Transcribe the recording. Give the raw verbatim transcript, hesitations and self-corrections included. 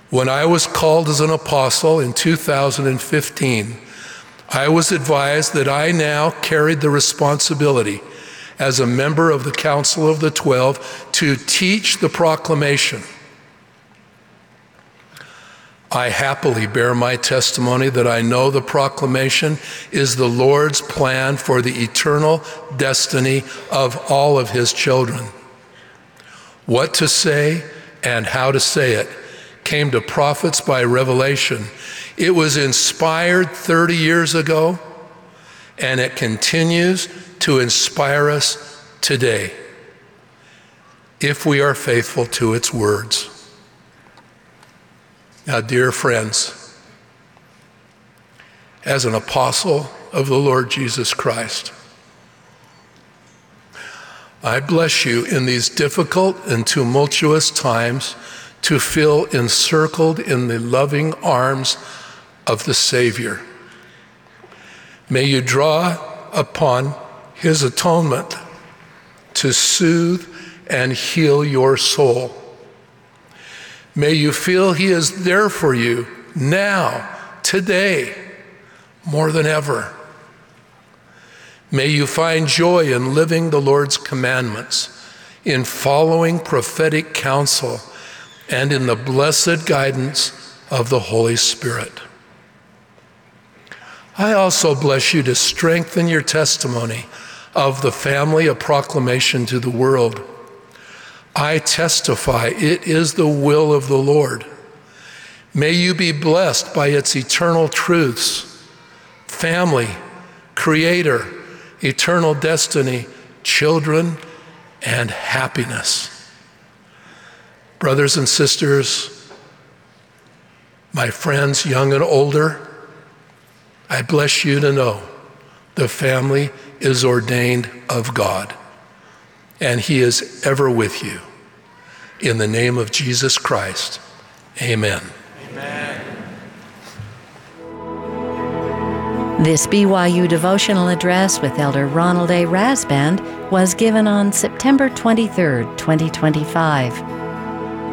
When I was called as an apostle in two thousand fifteen, I was advised that I now carried the responsibility as a member of the Council of the Twelve to teach the proclamation. I happily bear my testimony that I know the proclamation is the Lord's plan for the eternal destiny of all of his children. What to say and how to say it came to prophets by revelation. It was inspired thirty years ago, and it continues to inspire us today if we are faithful to its words. Now, dear friends, as an apostle of the Lord Jesus Christ, I bless you in these difficult and tumultuous times to feel encircled in the loving arms of the Savior. May you draw upon his atonement to soothe and heal your soul. May you feel he is there for you now, today, more than ever. May you find joy in living the Lord's commandments, in following prophetic counsel, and in the blessed guidance of the Holy Spirit. I also bless you to strengthen your testimony of the family of proclamation to the world. I testify it is the will of the Lord. May you be blessed by its eternal truths, family, creator, eternal destiny, children, and happiness. Brothers and sisters, my friends, young and older, I bless you to know the family is ordained of God, and he is ever with you. In the name of Jesus Christ, amen. Amen. This B Y U devotional address with Elder Ronald A. Rasband was given on September twenty-third, twenty twenty-five.